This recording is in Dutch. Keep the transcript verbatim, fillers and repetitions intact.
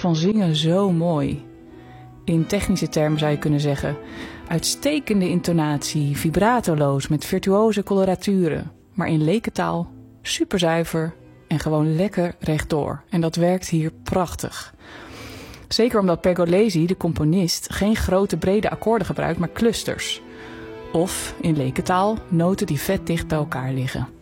van zingen zo mooi. In technische termen zou je kunnen zeggen: uitstekende intonatie, vibratoloos met virtuoze coloraturen. Maar in lekentaal superzuiver en gewoon lekker rechtdoor. En dat werkt hier prachtig. Zeker omdat Pergolesi, de componist, geen grote brede akkoorden gebruikt, maar clusters. Of, in lekentaal, noten die vet dicht bij elkaar liggen.